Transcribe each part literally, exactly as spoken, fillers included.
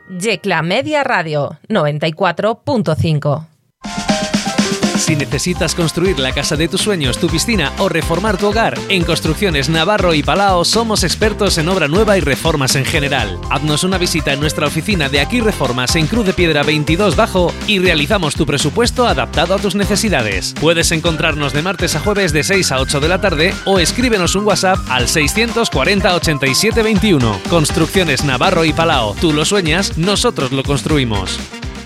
Yecla Media Radio noventa y cuatro punto cinco. Si necesitas construir la casa de tus sueños, tu piscina o reformar tu hogar, en Construcciones Navarro y Palao somos expertos en obra nueva y reformas en general. Haznos una visita en nuestra oficina de Aquí Reformas en Cruz de Piedra veintidós Bajo y realizamos tu presupuesto adaptado a tus necesidades. Puedes encontrarnos de martes a jueves de seis a ocho de la tarde o escríbenos un WhatsApp al seiscientos cuarenta ochenta y siete veintiuno. Construcciones Navarro y Palao. Tú lo sueñas, nosotros lo construimos.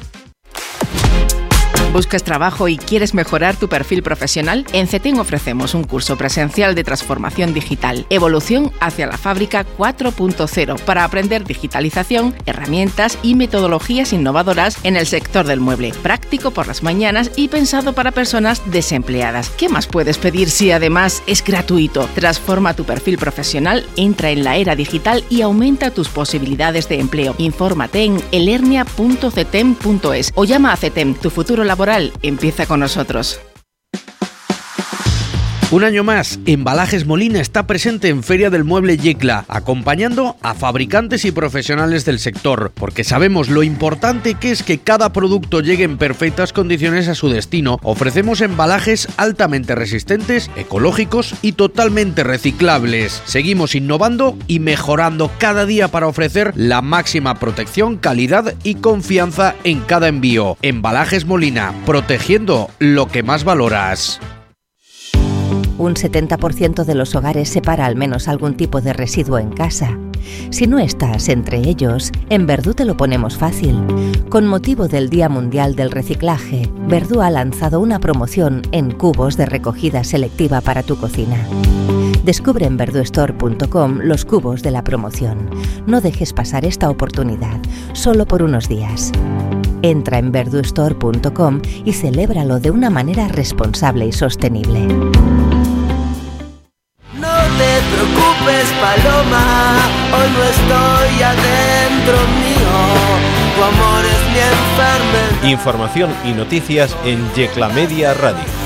¿Buscas trabajo y quieres mejorar tu perfil profesional? En CETEM ofrecemos un curso presencial de transformación digital, Evolución hacia la fábrica cuatro punto cero, para aprender digitalización, herramientas y metodologías innovadoras en el sector del mueble. Práctico por las mañanas y pensado para personas desempleadas. ¿Qué más puedes pedir si además es gratuito? Transforma tu perfil profesional, entra en la era digital y aumenta tus posibilidades de empleo. Infórmate en elernia punto cetem punto es o llama a CETEM. Tu futuro laboral empieza con nosotros. Un año más, Embalajes Molina está presente en Feria del Mueble Yecla, acompañando a fabricantes y profesionales del sector, porque sabemos lo importante que es que cada producto llegue en perfectas condiciones a su destino. Ofrecemos embalajes altamente resistentes, ecológicos y totalmente reciclables. Seguimos innovando y mejorando cada día para ofrecer la máxima protección, calidad y confianza en cada envío. Embalajes Molina, protegiendo lo que más valoras. Un setenta por ciento de los hogares separa al menos algún tipo de residuo en casa. Si no estás entre ellos, en Verdú te lo ponemos fácil. Con motivo del Día Mundial del Reciclaje, Verdú ha lanzado una promoción en cubos de recogida selectiva para tu cocina. Descubre en verdú store punto com los cubos de la promoción. No dejes pasar esta oportunidad, solo por unos días. Entra en verdú store punto com y celébralo de una manera responsable y sostenible. No te preocupes, Paloma, hoy no estoy adentro mío, tu amor es mi enfermedad. Información y noticias en Yecla Media Radio.